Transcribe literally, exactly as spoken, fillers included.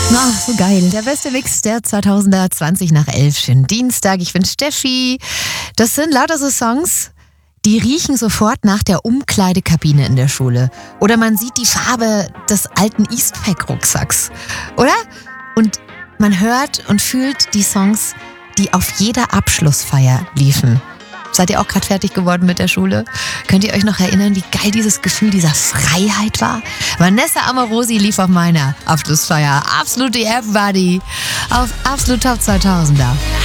Na, so geil. Der beste Mix der zweitausender, zwanzig nach elf. Schönen Dienstag. Ich bin Steffi. Das sind lauter so Songs, die riechen sofort nach der Umkleidekabine in der Schule. Oder man sieht die Farbe des alten Eastpak-Rucksacks. Oder? Und man hört und fühlt die Songs, die auf jeder Abschlussfeier liefen. Seid ihr auch gerade fertig geworden mit der Schule? Könnt ihr euch noch erinnern, wie geil dieses Gefühl dieser Freiheit war? Vanessa Amorosi lief auf meiner Abschlussfeier. Absolut die F-Buddy auf Absolut Top zweitausender.